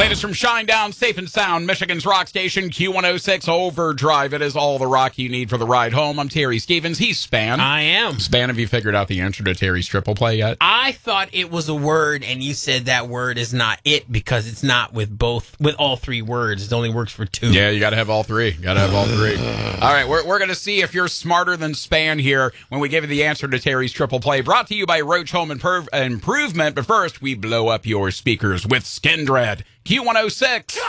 Latest from Shinedown, Safe and Sound, Michigan's rock station, Q106 Overdrive. It is all the rock you need for the ride home. I'm Terry Stevens. He's Span. I am. Span, have you figured out the answer to Terry's triple play yet? I thought it was a word, and you said that word is not it because it's not with all three words. It only works for two. Yeah, you got to have all three. All right, we're going to see if you're smarter than Span here when we give you the answer to Terry's triple play. Brought to you by Roach Home Improvement. But first, we blow up your speakers with Skin Dread. Q106.